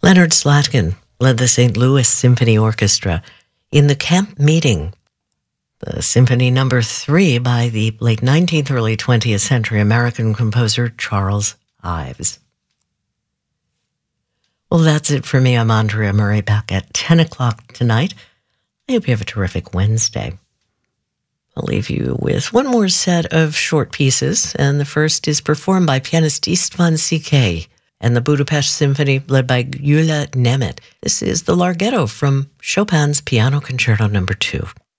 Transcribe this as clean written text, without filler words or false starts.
Leonard Slatkin led the St. Louis Symphony Orchestra in the Camp Meeting, the Symphony No. 3 by the late 19th, early 20th century American composer Charles Ives. Well, that's it for me. I'm Andrea Murray, back at 10 o'clock tonight. I hope you have a terrific Wednesday. I'll leave you with one more set of short pieces, and the first is performed by pianist Istvan Székely and the Budapest Symphony, led by Gyula Nemeth. This is the Larghetto from Chopin's Piano Concerto No. 2.